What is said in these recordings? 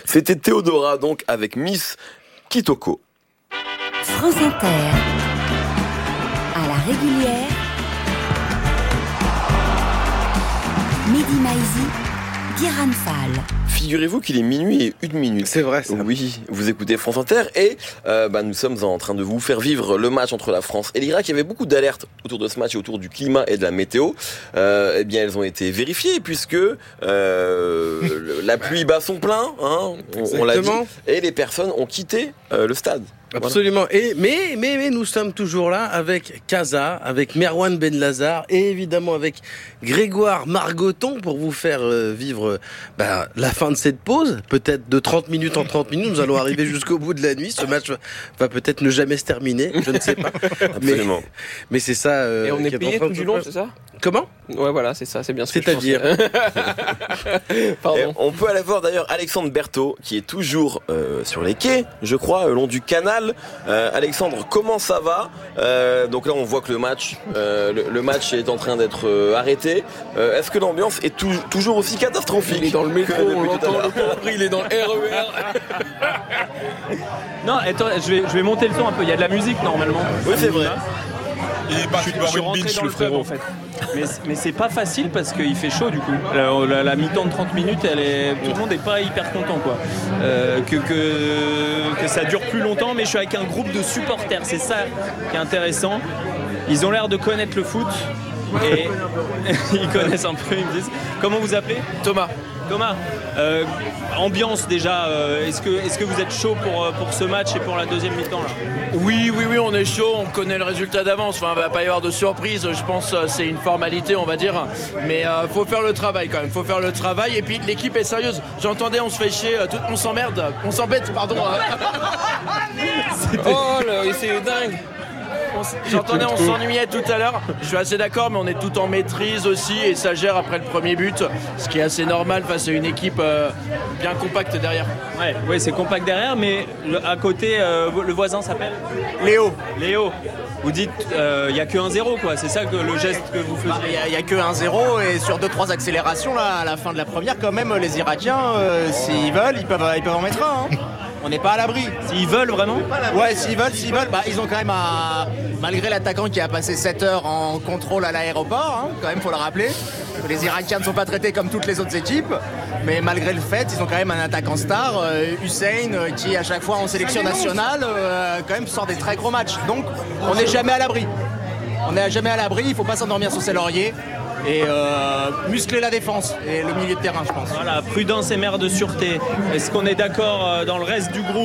C'était Théodora, donc, avec Miss Kitoko. France Inter, à la régulière, Mehdi Maizi, Guérin Fall. Figurez-vous qu'il est minuit et 1 minute. C'est vrai, ça. Oui, vous écoutez France Inter et nous sommes en train de vous faire vivre le match entre la France et l'Irak. Il y avait beaucoup d'alertes autour de ce match et autour du climat et de la météo. Eh bien, elles ont été vérifiées puisque la pluie bat son plein, hein, on l'a dit, et les personnes ont quitté le stade. Absolument. Et mais nous sommes toujours là avec Kaza, avec Merwan Benlazar et évidemment avec Grégoire Margoton pour vous faire vivre la fin de cette pause. Peut-être de 30 minutes en 30 minutes. Nous allons arriver jusqu'au bout de la nuit. Ce match va peut-être ne jamais se terminer. Je ne sais pas. Absolument. Mais c'est ça. Et on est payé tout du long, c'est ça ? Comment ? Ouais, voilà, c'est ça, c'est bien ce que C'est-à-dire Pardon. On peut aller voir d'ailleurs Alexandre Berthaud qui est toujours sur les quais, je crois, le long du canal. Alexandre, comment ça va ? Donc là, on voit que le match est en train d'être arrêté. Est-ce que l'ambiance est toujours aussi catastrophique ? Il est dans le métro, on l'entend, le pauvre, il est dans le RER. Non, attends, je vais monter le son un peu. Il y a de la musique normalement. Oui, c'est vrai. Je suis rentré dans le club en fait. Mais c'est pas facile parce qu'il fait chaud du coup. La mi-temps de 30 minutes, tout le monde n'est pas hyper content quoi. Que ça dure plus longtemps, mais je suis avec un groupe de supporters, c'est ça qui est intéressant. Ils ont l'air de connaître le foot et ils connaissent un peu, ils me disent. Comment vous appelez ? Thomas, ambiance déjà, est-ce que vous êtes chaud pour ce match et pour la deuxième mi-temps là ? Oui, on est chaud, on connaît le résultat d'avance, enfin, il va pas y avoir de surprise, je pense que c'est une formalité on va dire, mais faut faire le travail quand même, et puis l'équipe est sérieuse, j'entendais on se fait chier, on s'emmerde, on s'embête, pardon. Oh là, c'est dingue. J'entendais, on s'ennuyait tout à l'heure. Je suis assez d'accord, mais on est tout en maîtrise aussi et ça gère après le premier but, ce qui est assez normal face à une équipe bien compacte derrière. Ouais, c'est compact derrière, mais à côté, le voisin s'appelle Léo. Vous dites, il n'y a que 1-0 quoi, c'est ça que le geste que vous faisiez. Il n'y a que 1-0 et sur 2-3 accélérations là, à la fin de la première, quand même, les Irakiens, s'ils veulent, ils peuvent en mettre un. Hein. On n'est pas à l'abri. S'ils veulent vraiment ? Ouais, s'ils veulent, ils ont quand même malgré l'attaquant qui a passé 7 heures en contrôle à l'aéroport, hein, quand même, faut le rappeler. Les Irakiens ne sont pas traités comme toutes les autres équipes, mais malgré le fait, ils ont quand même un attaquant star, Hussein, qui à chaque fois en sélection nationale, quand même sort des très gros matchs. Donc, on n'est jamais à l'abri. Il ne faut pas s'endormir sur ses lauriers. Et muscler la défense et le milieu de terrain, je pense. Voilà, prudence et mère de sûreté. Est-ce qu'on est d'accord dans le reste du groupe ?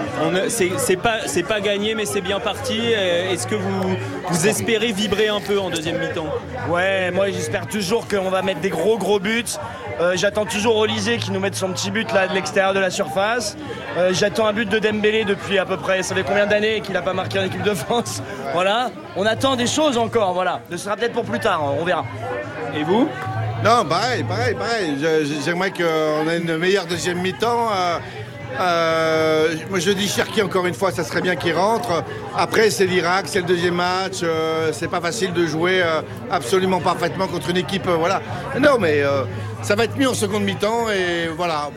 C'est pas gagné, mais c'est bien parti. Est-ce que vous espérez vibrer un peu en deuxième mi-temps ? Ouais, moi j'espère toujours qu'on va mettre des gros buts. J'attends toujours Olysée qui nous mette son petit but là de l'extérieur de la surface. J'attends un but de Dembélé depuis à peu près, ça fait combien d'années qu'il n'a pas marqué en équipe de France. Voilà, on attend des choses encore, voilà. Ce sera peut-être pour plus tard, on verra. Et vous ? Non, pareil. J'aimerais qu'on ait une meilleure deuxième mi-temps. Moi je dis Cherki encore une fois, ça serait bien qu'il rentre. Après c'est l'Irak, c'est le deuxième match, c'est pas facile de jouer absolument parfaitement contre une équipe, voilà. Non mais ça va être mieux en seconde mi-temps et voilà.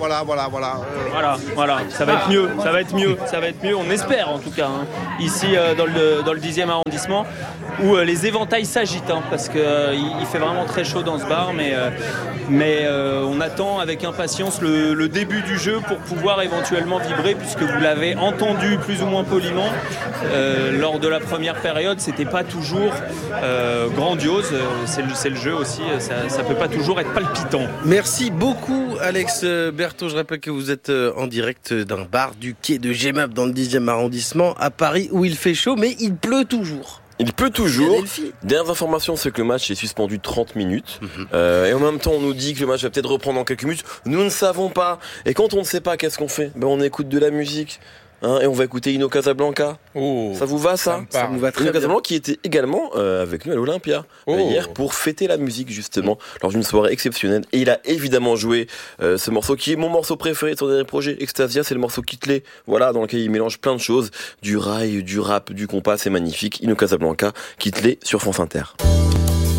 Voilà, ça va être mieux, on espère en tout cas, hein. Ici dans le 10e arrondissement où les éventails s'agitent, hein, parce qu'il fait vraiment très chaud dans ce bar, mais on attend avec impatience le début du jeu pour pouvoir éventuellement vibrer, puisque vous l'avez entendu plus ou moins poliment lors de la première période, c'était pas toujours grandiose, c'est le jeu aussi, ça peut pas toujours être palpitant. Merci beaucoup Alex Berthaud. Je rappelle que vous êtes en direct d'un bar du quai de Gemayp dans le 10e arrondissement à Paris où il fait chaud mais il pleut toujours. Il pleut toujours. Dernière information, c'est que le match est suspendu 30 minutes. Et en même temps, on nous dit que le match va peut-être reprendre dans quelques minutes. Nous ne savons pas. Et quand on ne sait pas, qu'est-ce qu'on fait ? On écoute de la musique. Et on va écouter Ino Casablanca. Ça vous va ça nous va très Ino bien. Casablanca qui était également avec nous à l'Olympia hier pour fêter la musique justement lors d'une soirée exceptionnelle. Et il a évidemment joué ce morceau qui est mon morceau préféré de son dernier projet, Extasia. C'est le morceau Kitley, voilà, dans lequel il mélange plein de choses, du rail, du rap, du compas. C'est magnifique. Ino Casablanca, Kitley sur France Inter.